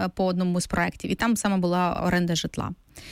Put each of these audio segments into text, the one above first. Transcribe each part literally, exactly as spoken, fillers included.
по одному з проєктів, і там саме була оренда житла.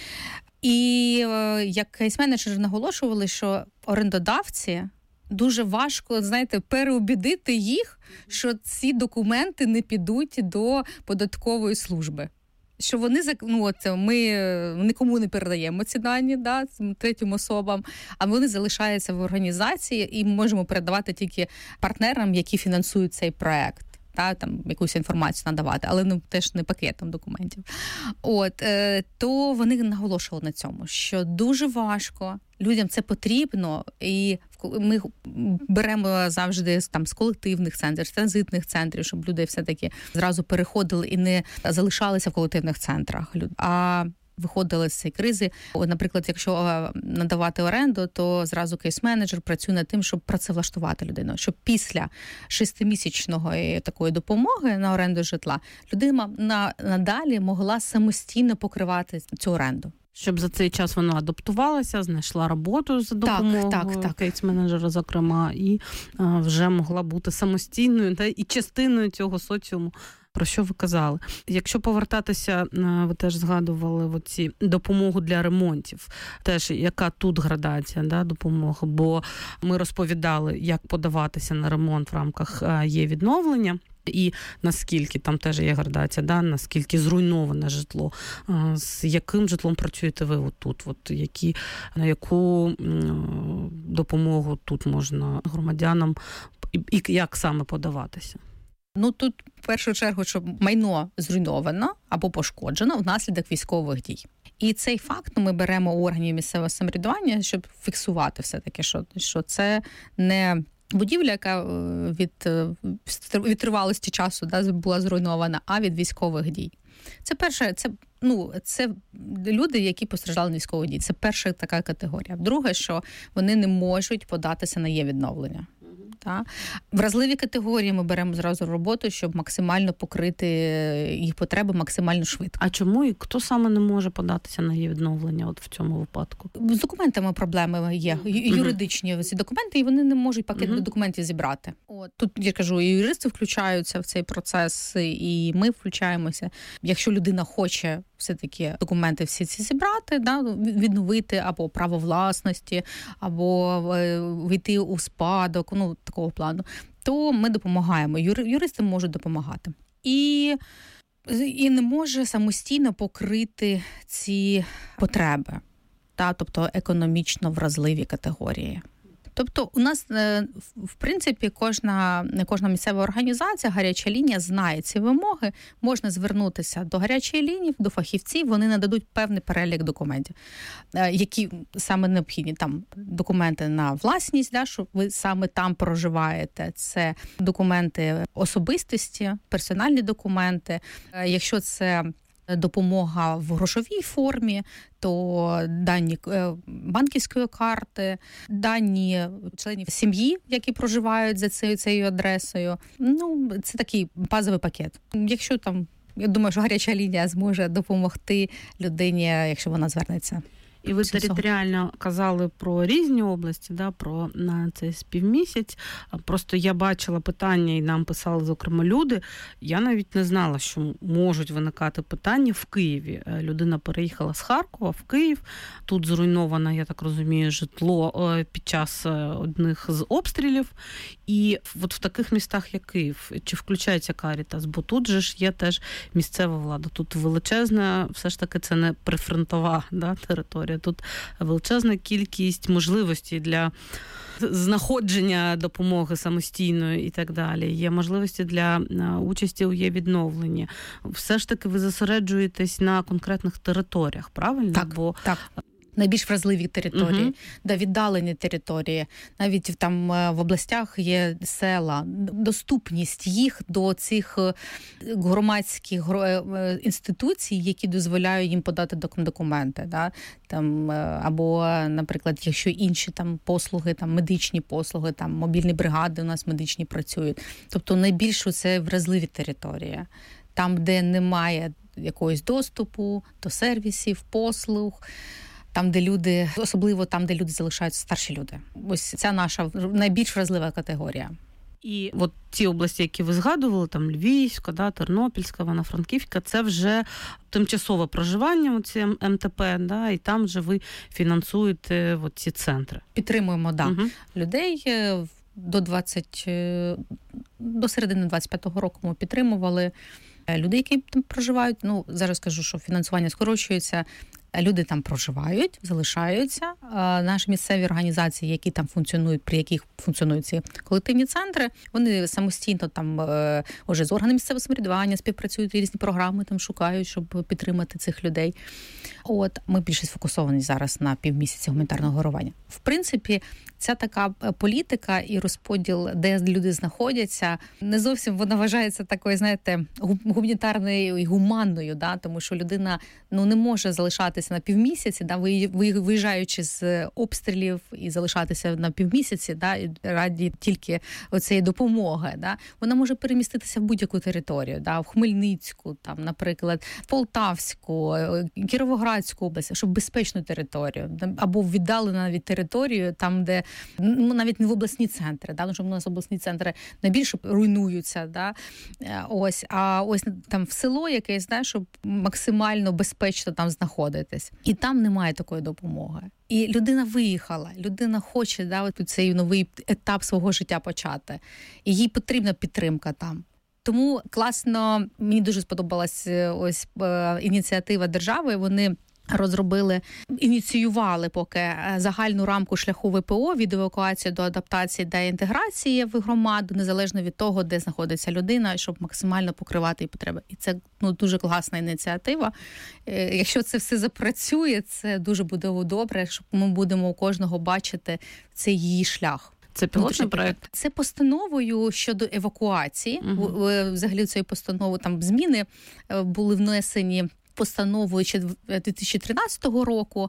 І як кейс-менеджери наголошували, що орендодавці дуже важко, знаєте, переубідити їх, що ці документи не підуть до податкової служби. Що вони, ну, от, ми нікому не передаємо ці дані, да, третім особам, а вони залишаються в організації і можемо передавати тільки партнерам, які фінансують цей проект. Та, там, якусь інформацію надавати, але ну, теж не пакетом документів. От, е, то вони наголошували на цьому, що дуже важко, людям це потрібно, і ми беремо завжди там, з колективних центрів, з транзитних центрів, щоб люди все-таки зразу переходили і не залишалися в колективних центрах. А виходили з цієї кризи. От, наприклад, якщо надавати оренду, то зразу кейс-менеджер працює над тим, щоб працевлаштувати людину, щоб після шестимісячної такої допомоги на оренду житла людина на, надалі могла самостійно покривати цю оренду. Щоб за цей час вона адаптувалася, знайшла роботу за допомогою так, так, так. кейс-менеджера, зокрема, і а, вже могла бути самостійною та, і частиною цього соціуму, про що ви казали. Якщо повертатися, ви теж згадували оці допомогу для ремонтів. Теж яка тут градація, да, допомоги? Бо ми розповідали, як подаватися на ремонт в рамках є-відновлення. І наскільки там теж є градація, да, наскільки зруйноване житло. З яким житлом працюєте ви отут? От які, на яку допомогу тут можна громадянам і, і як саме подаватися? Ну, тут, в першу чергу, що майно зруйновано або пошкоджено внаслідок військових дій. І цей факт ми беремо у органів місцевого самоврядування, щоб фіксувати все-таки, що, що це не будівля, яка від, від тривалості часу, да, була зруйнована, а від військових дій. Це перше, це, ну, це люди, які постраждали від військових дій. Це перша така категорія. Друге, що вони не можуть податися на є-відновлення. Та? Вразливі категорії ми беремо зразу роботу, щоб максимально покрити їх потреби максимально швидко. А чому і хто саме не може податися на її відновлення от в цьому випадку? З документами проблеми є. Юридичні uh-huh. ці документи, і вони не можуть пакет uh-huh. документів зібрати. От. Тут, я кажу, і юристи включаються в цей процес, і ми включаємося. Якщо людина хоче все-таки документи всі ці зібрати, да, відновити або право власності, або війти у спадок, ну, такого плану, то ми допомагаємо. Юристи можуть допомагати. І, і не може самостійно покрити ці потреби, та, тобто економічно вразливі категорії. Тобто у нас, в принципі, кожна, кожна місцева організація, гаряча лінія знає ці вимоги, можна звернутися до гарячої лінії, до фахівців, вони нададуть певний перелік документів, які саме необхідні. Там документи на власність, да, що ви саме там проживаєте, це документи особистості, персональні документи. Якщо це допомога в грошовій формі, то дані банківської карти, дані членів сім'ї, які проживають за цією, цією адресою. Ну, це такий базовий пакет. Якщо там, я думаю, що гаряча лінія зможе допомогти людині, якщо вона звернеться. І ви територіально казали про різні області, да, про на цей співмісяць. Просто я бачила питання, і нам писали, зокрема, люди. Я навіть не знала, що можуть виникати питання в Києві. Людина переїхала з Харкова в Київ. Тут зруйновано, я так розумію, житло під час одних з обстрілів. І от в таких містах, як Київ, чи включається Карітас? Бо тут же ж є теж місцева влада. Тут величезна, все ж таки, це не прифронтова, да, територія. Тут величезна кількість можливостей для знаходження допомоги самостійної і так далі. Є можливості для участі у є-відновленні. Все ж таки ви зосереджуєтесь на конкретних територіях, правильно? Так, Бо так. Найбільш вразливі території, uh-huh. да, віддалені території. Навіть там в областях є села. Доступність їх до цих громадських інституцій, які дозволяють їм подати документи. Да? Там, або, наприклад, якщо інші там послуги, там медичні послуги, там мобільні бригади у нас медичні працюють. Тобто найбільше це вразливі території. Там, де немає якогось доступу до сервісів, послуг, там, де люди, особливо там, де люди залишаються, старші люди. Ось ця наша найбільш вразлива категорія. І от ті області, які ви згадували, там Львівська, да, Тернопільська, Івано-Франківська, це вже тимчасове проживання, оці ем те пе, да, і там же ви фінансуєте от ці центри. Підтримуємо, да, угу. людей до двадцять до середини двадцять п'ятого року ми підтримували людей, які там проживають. Ну, зараз скажу, що фінансування скорочується. Люди там проживають, залишаються. Наші місцеві організації, які там функціонують, при яких функціонують ці колективні центри, вони самостійно там вже з органами місцевого самоврядування співпрацюють, різні програми там шукають, щоб підтримати цих людей. От ми більше сфокусовані зараз на півмісяці гуманітарного горування. В принципі, ця така політика і розподіл, де люди знаходяться, не зовсім вона вважається такою, знаєте, гуманітарною і гуманною, да, тому що людина ну не може залишатися на півмісяці, да, виїжджаючи з обстрілів і залишатися на півмісяці, да, раді тільки оцієї допомоги, да. Вона може переміститися в будь-яку територію, да, в Хмельницьку, там, наприклад, в Полтавську, Кіровоградську область, щоб безпечну територію, або віддалену навіть територію, там, де ну, навіть не в обласні центри, да, тому що у нас обласні центри найбільше руйнуються, да, ось, а ось там в село якесь, да, щоб максимально безпечно там знаходитись. І там немає такої допомоги. І людина виїхала, людина хоче, да, от цей новий етап свого життя почати. І їй потрібна підтримка там. Тому класно, мені дуже сподобалась ось ініціатива держави, вони розробили, ініціювали поки загальну рамку шляху ве пе о від евакуації до адаптації та інтеграції в громаду, незалежно від того, де знаходиться людина, щоб максимально покривати її потреби. І це ну, дуже класна ініціатива. Якщо це все запрацює, це дуже буде добре, щоб ми будемо у кожного бачити цей її шлях. Це пілотний проєкт? Це постановою щодо евакуації. Угу. Взагалі цією постановою там зміни були внесені постановою ще дві тисячі тринадцятого року,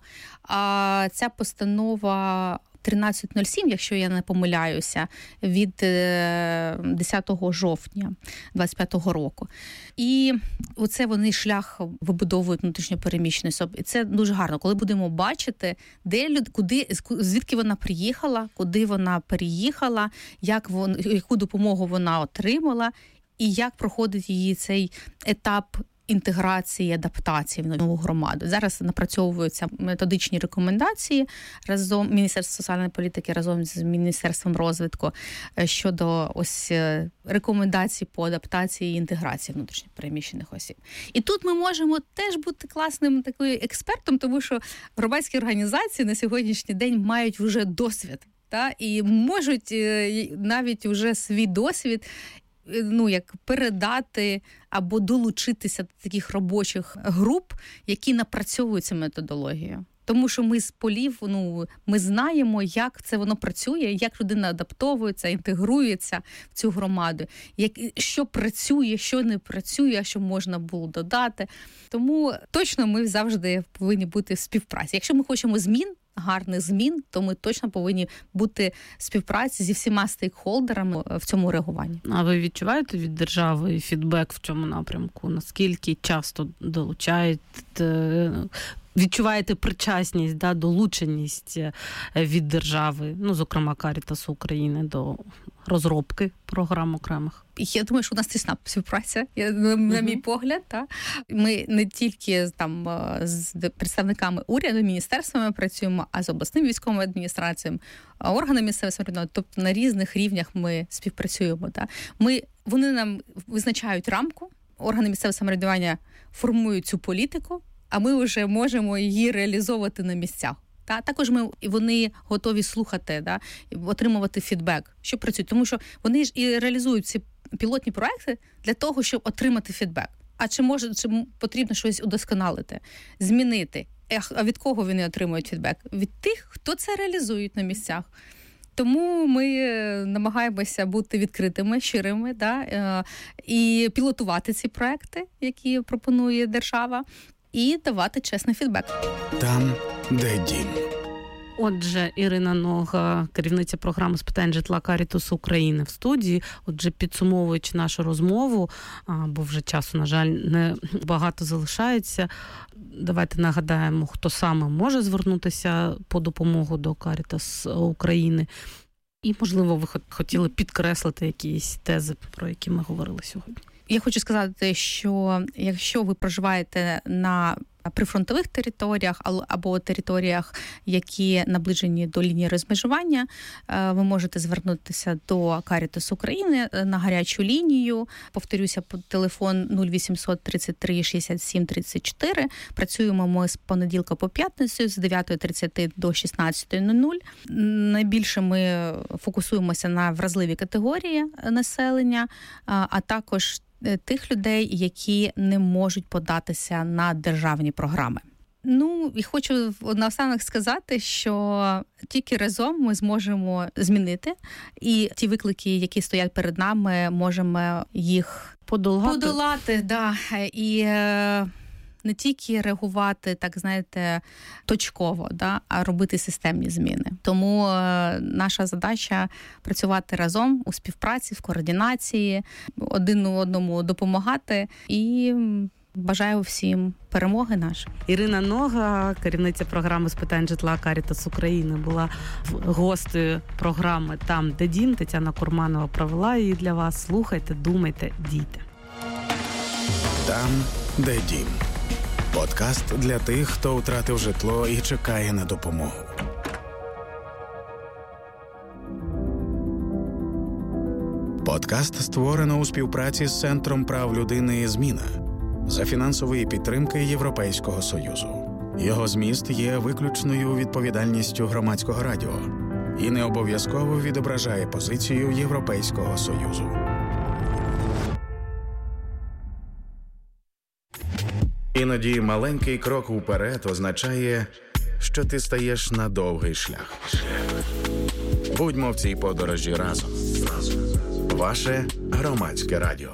а ця постанова тринадцять нуль сім, якщо я не помиляюся, від десятого жовтня двадцять п'ятого року. І оце вони шлях вибудовують внутрішньопереміщеної особи. І це дуже гарно, коли будемо бачити, де люд, куди, звідки вона приїхала, куди вона переїхала, як вон, яку допомогу вона отримала, і як проходить її цей етап інтеграції, адаптації в нову громаду. Зараз напрацьовуються методичні рекомендації разом Міністерства соціальної політики разом з Міністерством розвитку щодо ось рекомендацій по адаптації і інтеграції внутрішньопереміщених осіб. І тут ми можемо теж бути класним таким експертом, тому що громадські організації на сьогоднішній день мають вже досвід, та, і можуть навіть вже свій досвід ну, як передати або долучитися до таких робочих груп, які напрацьовують цю методологію. Тому що ми з полів, ну, ми знаємо, як це воно працює, як людина адаптовується, інтегрується в цю громаду, як, що працює, що не працює, що можна було додати. Тому точно ми завжди повинні бути в співпраці. Якщо ми хочемо змін, гарних змін, то ми точно повинні бути в співпраці зі всіма стейкхолдерами в цьому реагуванні. А ви відчуваєте від держави фідбек в цьому напрямку? Наскільки часто долучаєте, відчуваєте причасність, да, долученість від держави, ну, зокрема, Карітасу України до розробки програм окремих? Я думаю, що у нас тісна співпраця, на uh-huh. мій погляд. Та. Ми не тільки там з представниками уряду, міністерствами працюємо, а з обласними військовими адміністраціями, органами місцевого самоврядування, тобто на різних рівнях ми співпрацюємо. Та. Ми, вони нам визначають рамку, органи місцевого самоврядування формують цю політику, а ми вже можемо її реалізовувати на місцях. Та також ми вони готові слухати, да, отримувати фідбек, що працюють, тому що вони ж і реалізують ці пілотні проекти для того, щоб отримати фідбек. А чи може чи потрібно щось удосконалити, змінити? А від кого вони отримують фідбек? Від тих, хто це реалізує на місцях. Тому ми намагаємося бути відкритими, щирими, да, і пілотувати ці проекти, які пропонує держава, і давати чесний фідбек. Там, де дім. Отже, Ірина Нога, керівниця програми з питань житла Карітасу України в студії. Отже, підсумовуючи нашу розмову, бо вже часу, на жаль, не багато залишається, давайте нагадаємо, хто саме може звернутися по допомогу до Карітас України. І, можливо, ви хотіли підкреслити якісь тези, про які ми говорили сьогодні. Я хочу сказати, що якщо ви проживаєте на прифронтових територіях або територіях, які наближені до лінії розмежування, ви можете звернутися до Caritas України на гарячу лінію. Повторюся, телефон нуль вісімсот тридцять три шістдесят сім тридцять чотири. Працюємо ми з понеділка по п'ятницю з дев'ята тридцять до шістнадцята нуль нуль. Найбільше ми фокусуємося на вразливі категорії населення, а також тих людей, які не можуть податися на державні програми. Ну, і хочу наостанок сказати, що тільки разом ми зможемо змінити, і ті виклики, які стоять перед нами, можемо їх подолати. Подолати, да. І не тільки реагувати, так знаєте, точково, да, а робити системні зміни. Тому е, наша задача працювати разом у співпраці, в координації, один одному допомагати, і бажаю всім перемоги нашої. Ірина Нога, керівниця програми з питань житла Caritas України, була гостею програми «Там, де дім». Тетяна Курманова провела її для вас. Слухайте, думайте, дійте. «Там, де дім». Подкаст для тих, хто втратив житло і чекає на допомогу. Подкаст створено у співпраці з Центром прав людини «Зміна» за фінансової підтримки Європейського Союзу. Його зміст є виключною відповідальністю Громадського радіо і не обов'язково відображає позицію Європейського Союзу. Іноді маленький крок уперед означає, що ти стаєш на довгий шлях. Будьмо в цій подорожі разом. Ваше Громадське радіо.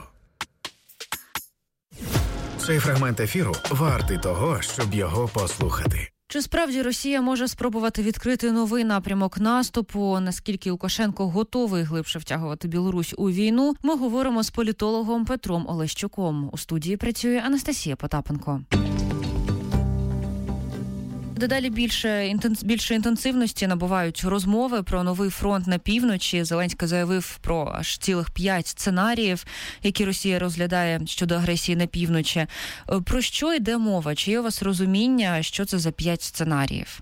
Цей фрагмент ефіру вартий того, щоб його послухати. Чи справді Росія може спробувати відкрити новий напрямок наступу? Наскільки Лукашенко готовий глибше втягувати Білорусь у війну? Ми говоримо з політологом Петром Олещуком. У студії працює Анастасія Потапенко. Дедалі більше, більше інтенсивності набувають розмови про новий фронт на півночі. Зеленський заявив про аж цілих п'ять сценаріїв, які Росія розглядає щодо агресії на півночі. Про що йде мова? Чи є у вас розуміння, що це за п'ять сценаріїв?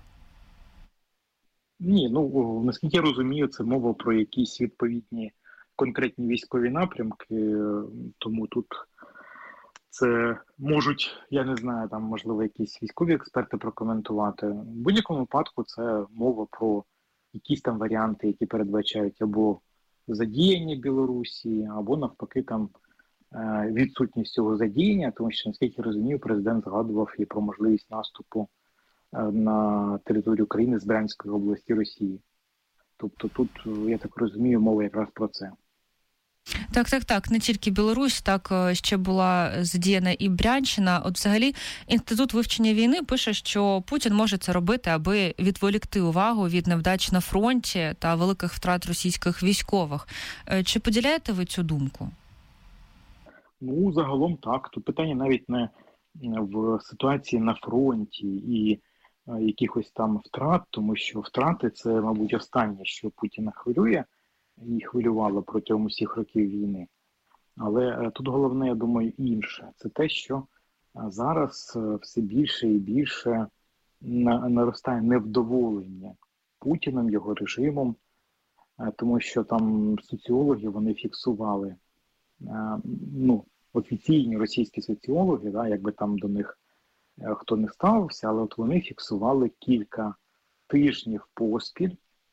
Ні, ну, наскільки я розумію, це мова про якісь відповідні конкретні військові напрямки, тому тут це можуть, я не знаю, там, можливо, якісь військові експерти прокоментувати. В будь-якому випадку це мова про якісь там варіанти, які передбачають або задіяння Білорусі, або навпаки там відсутність цього задіяння, тому що, наскільки я розумію, президент згадував і про можливість наступу на територію України з Брянської області Росії. Тобто тут, я так розумію, мова якраз про це. Так, так, так. Не тільки Білорусь, так ще була задіяна і Брянщина. От взагалі Інститут вивчення війни пише, що Путін може це робити, аби відволікти увагу від невдач на фронті та великих втрат російських військових. Чи поділяєте ви цю думку? Ну, загалом так. Тут питання навіть не в ситуації на фронті і якихось там втрат, тому що втрати – це, мабуть, останнє, що Путіна хвилює, і хвилювало протягом усіх років війни. Але тут головне, я думаю, інше. Це те, що зараз все більше і більше наростає невдоволення Путіним, його режимом, тому що там соціологи, вони фіксували, ну, офіційні російські соціологи, да, якби там до них хто не ставився, але от вони фіксували кілька тижнів поспіль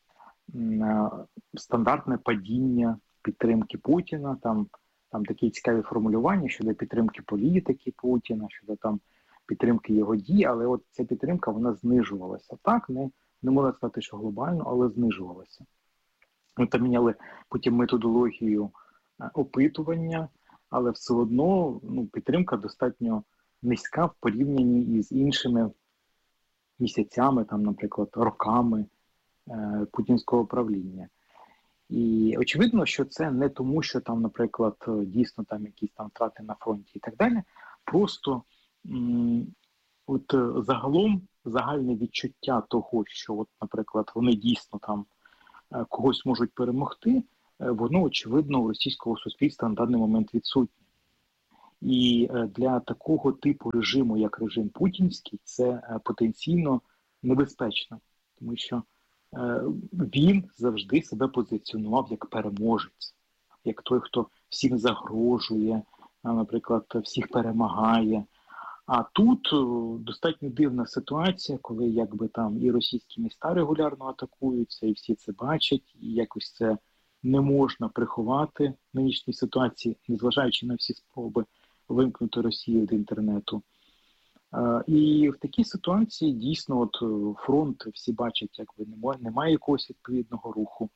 стандартне падіння підтримки Путіна, там, там такі цікаві формулювання щодо підтримки політики Путіна, щодо там підтримки його дій, але от ця підтримка, вона знижувалася. Так, не, не можна сказати, що глобально, але знижувалася. Ми там міняли потім методологію опитування, але все одно, ну, підтримка достатньо низька в порівнянні із іншими місяцями, там, наприклад, роками е, путінського правління. І очевидно, що це не тому, що там, наприклад, дійсно там якісь там втрати на фронті і так далі. Просто м- от загалом загальне відчуття того, що, от, наприклад, вони дійсно там когось можуть перемогти, воно, очевидно, у російського суспільства на даний момент відсутнє. І для такого типу режиму, як режим путінський, це потенційно небезпечно, тому що він завжди себе позиціонував як переможець, як той, хто всім загрожує, наприклад, всіх перемагає. А тут достатньо дивна ситуація, коли якби там і російські міста регулярно атакуються, і всі це бачать, і якось це не можна приховати в нинішній ситуації, незважаючи на всі спроби вимкнути Росію з інтернету. І в такій ситуації дійсно от фронт всі бачать, якби немає, немає якогось відповідного руху.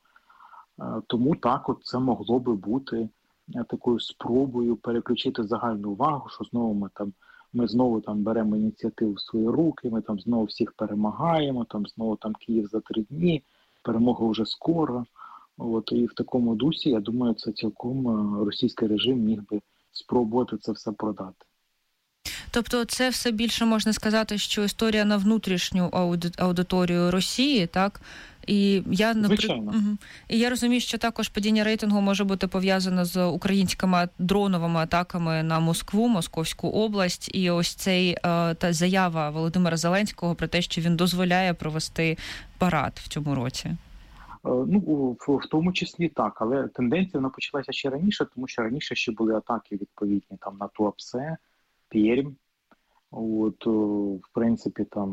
Тому так от це могло би бути такою спробою переключити загальну увагу, що знову ми там ми знову там беремо ініціативу в свої руки, ми там знову всіх перемагаємо, там знову там Київ за три дні, перемога вже скоро. От, і в такому дусі, я думаю, це цілком російський режим міг би спробувати це все продати. Тобто це все більше можна сказати, що історія на внутрішню ауди- аудиторію Росії, так? І я, наприклад, угу. І я розумію, що також падіння рейтингу може бути пов'язано з українськими дроновими атаками на Москву, Московську область, і ось цей та заява Володимира Зеленського про те, що він дозволяє провести парад в цьому році. Ну, в, в тому числі так, але тенденція вона почалася ще раніше, тому що раніше ще були атаки відповідні там на Туапсе, Пермь. От, в принципі, там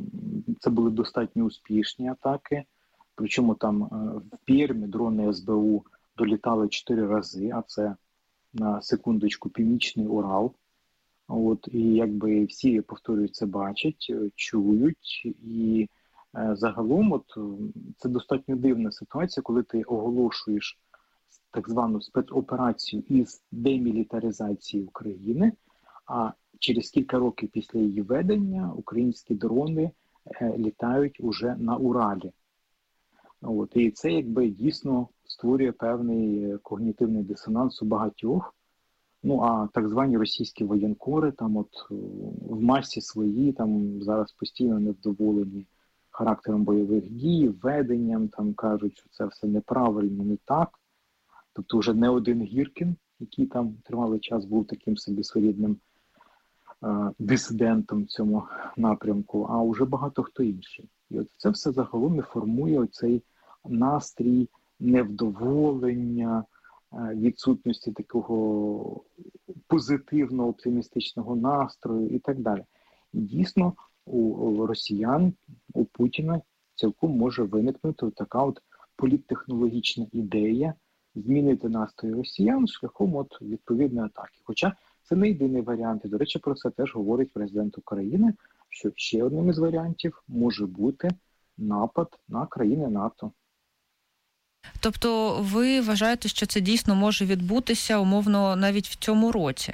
це були достатньо успішні атаки. Причому там в Пермі дрони ес бе у долітали чотири рази, а це на секундочку Північний Урал. От, і якби всі, повторюю, це бачать, чують. І е, загалом от, це достатньо дивна ситуація, коли ти оголошуєш так звану спецоперацію із демілітаризації України, а через кілька років після її ведення українські дрони е, літають уже на Уралі. От, і це якби дійсно створює певний когнітивний дисонанс у багатьох. Ну, а так звані російські воєнкори там от в масі свої там зараз постійно невдоволені характером бойових дій, веденням, там кажуть, що це все неправильно, не так. Тобто вже не один Гіркін, який там тривалий час був таким собі своєрідним е- дисидентом в цьому напрямку, а вже багато хто інший. І от це все загалом і формує оцей настрій невдоволення, відсутності такого позитивного, оптимістичного настрою і так далі. І дійсно у росіян, у Путіна цілком може виникнути така от політтехнологічна ідея змінити настрої росіян шляхом от відповідної атаки. Хоча це не єдиний варіант. І, до речі, про це теж говорить президент України, що ще одним із варіантів може бути напад на країни НАТО. Тобто ви вважаєте, що це дійсно може відбутися, умовно, навіть в цьому році?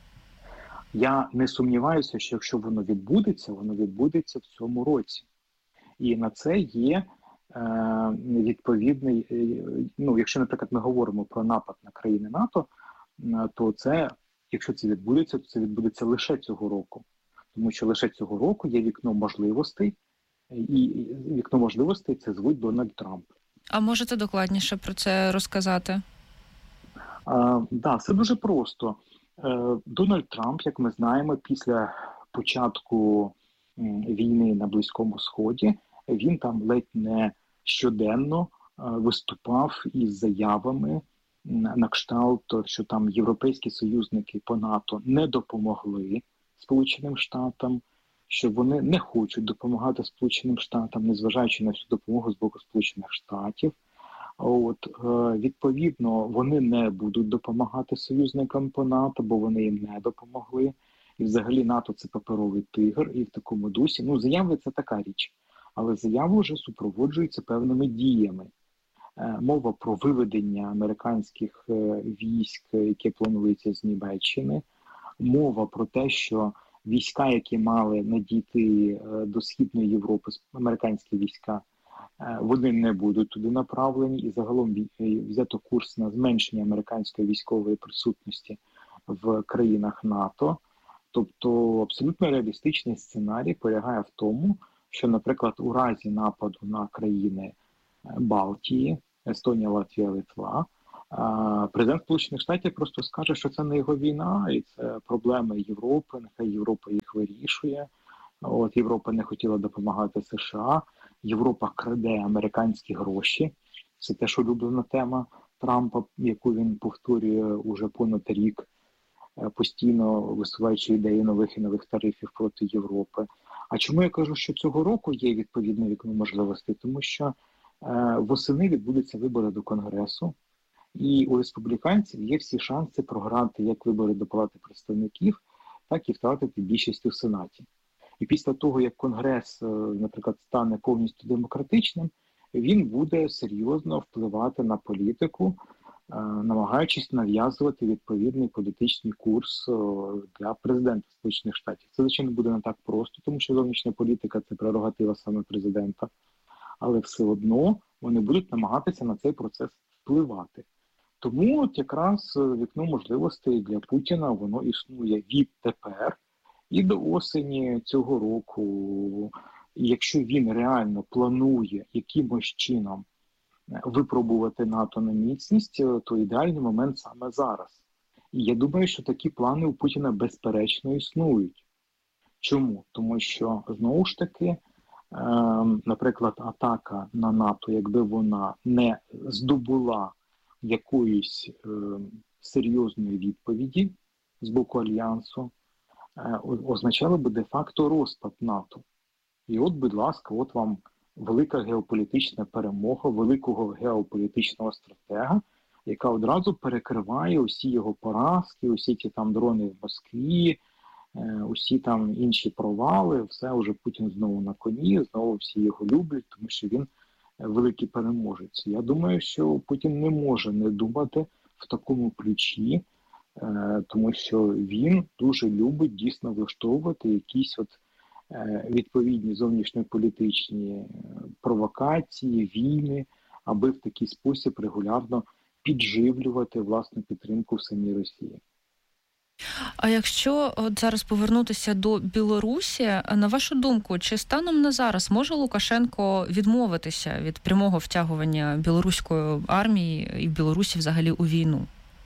Я не сумніваюся, що якщо воно відбудеться, воно відбудеться в цьому році. І на це є е, відповідний, е, ну, якщо, наприклад, ми говоримо про напад на країни НАТО, е, то це, якщо це відбудеться, то це відбудеться лише цього року. Тому що лише цього року є вікно можливостей, і вікно можливостей це звуть Дональд Трамп. А можете докладніше про це розказати? Так, да, це дуже просто. Е, Дональд Трамп, як ми знаємо, після початку війни на Близькому Сході, він там ледь не щоденно е, виступав із заявами на кшталт, що там європейські союзники по НАТО не допомогли Сполученим Штатам, що вони не хочуть допомагати Сполученим Штатам, незважаючи на всю допомогу з боку Сполучених Штатів. От, відповідно, вони не будуть допомагати союзникам по НАТО, бо вони їм не допомогли. І взагалі НАТО – це паперовий тигр, і в такому дусі, ну, заяви – це така річ, але заяви вже супроводжуються певними діями. Мова про виведення американських військ, які плануються з Німеччини, мова про те, що війська, які мали надійти до Східної Європи, американські війська, вони не будуть туди направлені, і загалом взято курс на зменшення американської військової присутності в країнах НАТО. Тобто абсолютно реалістичний сценарій полягає в тому, що, наприклад, у разі нападу на країни Балтії, Естонія, Латвія, Литва. Президент Сполучених Штатів просто скаже, що це не його війна, і це проблеми Європи, нехай Європа їх вирішує. От Європа не хотіла допомагати США, Європа краде американські гроші. Це теж улюблена тема Трампа, яку він повторює уже понад рік, постійно висуваючи ідеї нових і нових тарифів проти Європи. А чому я кажу, що цього року є відповідне вікно можливостей? Тому що е, восени відбудуться вибори до Конгресу, і у республіканців є всі шанси програти як вибори до Палати представників, так і втратити більшість у Сенаті. І після того, як Конгрес, наприклад, стане повністю демократичним, він буде серйозно впливати на політику, намагаючись нав'язувати відповідний політичний курс для президента Сполучених Штатів. Це, звичайно, буде не так просто, тому що зовнішня політика – це прерогатива саме президента, але все одно вони будуть намагатися на цей процес впливати. Тому от якраз вікно можливостей для Путіна, воно існує відтепер і до осені цього року. Якщо він реально планує якимось чином випробувати НАТО на міцність, то ідеальний момент саме зараз. І я думаю, що такі плани у Путіна безперечно існують. Чому? Тому що, знову ж таки, е, наприклад, атака на НАТО, якби вона не здобула якоїсь е, серйозної відповіді з боку Альянсу, е, означало би де-факто розпад НАТО. І от, будь ласка, от вам велика геополітична перемога великого геополітичного стратега, яка одразу перекриває усі його поразки, усі ті там дрони в Москві, усі там інші провали, все вже Путін знову на коні, знову всі його люблять, тому що він великий переможець. Я думаю, що Путін не може не думати в такому ключі, тому що він дуже любить дійсно влаштовувати якісь от відповідні зовнішньополітичні провокації, війни, аби в такий спосіб регулярно підживлювати власну підтримку в самій Росії. А якщо от зараз повернутися до Білорусі, на вашу думку, чи станом на зараз може Лукашенко відмовитися від прямого втягування білоруської армії і Білорусі взагалі у війну?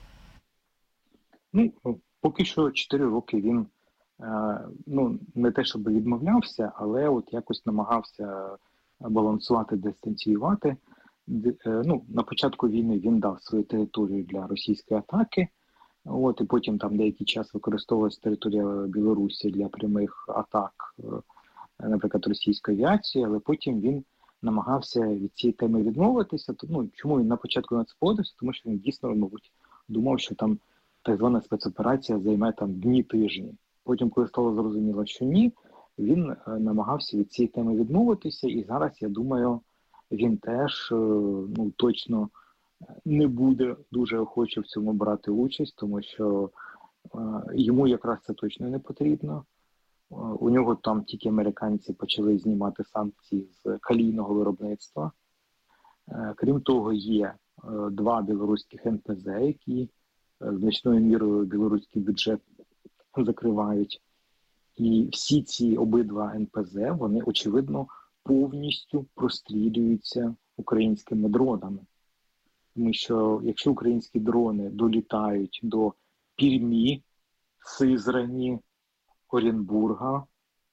Ну, поки що чотири роки він ну, не те, щоб відмовлявся, але от якось намагався балансувати, дистанціювати. Ну, на початку війни він дав свою територію для російської атаки, от, і потім там деякий час використовувалася територія Білорусі для прямих атак, наприклад, російської авіації, але потім він намагався від цієї теми відмовитися. Ну, чому він на початку на це погодився? Тому що він дійсно, мабуть, думав, що там так звана спецоперація займе там дні-тижні. Потім, коли стало зрозуміло, що ні, він намагався від цієї теми відмовитися, і зараз, я думаю, він теж ну, точно не буде дуже охоче в цьому брати участь, тому що е, йому якраз це точно не потрібно. Е, у нього там тільки американці почали знімати санкції з калійного виробництва. Е, крім того, є е, два білоруських ен пе зет, які е, значною мірою білоруський бюджет закривають. І всі ці обидва ен пе зет, вони, очевидно, повністю прострілюються українськими дронами. Тому що якщо українські дрони долітають до Пермі, Сизрані, Оренбурга,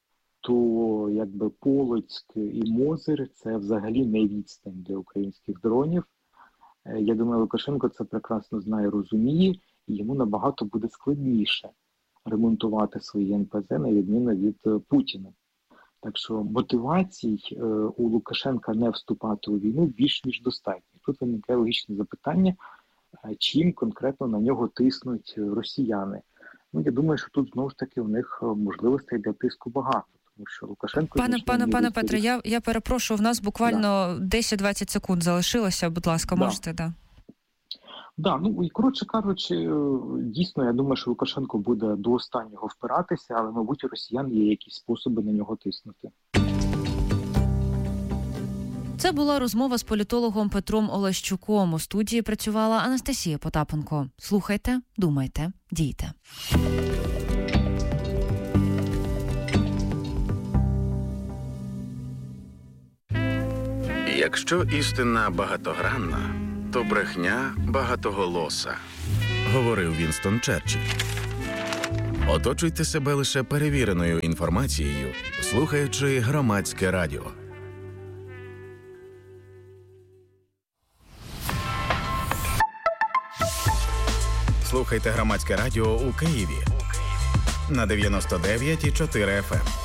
то якби Полоцьк і Мозир – це взагалі не відстань для українських дронів. Я думаю, Лукашенко це прекрасно знає, розуміє, і йому набагато буде складніше ремонтувати свої ен пе зет, на відміну від Путіна. Так що мотивацій е, у Лукашенка не вступати у війну більш ніж достатньо. Тут виникає логічне запитання, чим конкретно на нього тиснуть росіяни. Ну, я думаю, що тут знову ж таки у них можливостей для тиску багато. Тому що Лукашенко... Пане, пане, пане Петре, я, я перепрошую, в нас буквально да. десять-двадцять секунд залишилося, будь ласка, да. можете, да. Да, ну і коротше кажучи, дійсно, я думаю, що Лукашенко буде до останнього впиратися, але, мабуть, у росіян є якісь способи на нього тиснути. Це була розмова з політологом Петром Олещуком. У студії працювала Анастасія Потапенко. Слухайте, думайте, дійте. Якщо істина багатогранна, то брехня багатоголоса, говорив Вінстон Черчилль. Оточуйте себе лише перевіреною інформацією, слухаючи Громадське радіо. Слухайте Громадське радіо у Києві на дев'яносто дев'ять і чотири еф ем.